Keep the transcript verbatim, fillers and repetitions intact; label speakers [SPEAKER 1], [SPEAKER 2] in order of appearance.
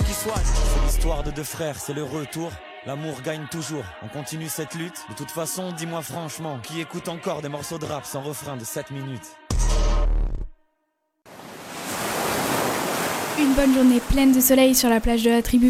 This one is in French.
[SPEAKER 1] qui soigne. C'est l'histoire de deux frères, c'est le retour. L'amour gagne toujours, on continue cette lutte. De toute façon, dis-moi franchement, qui écoute encore des morceaux de rap sans refrain de sept minutes?
[SPEAKER 2] Une bonne journée pleine de soleil sur la plage de la Tribu.